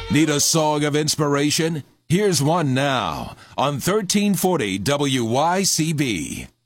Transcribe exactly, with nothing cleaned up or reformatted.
Need a song of inspiration? Here's one now on thirteen forty W Y C B.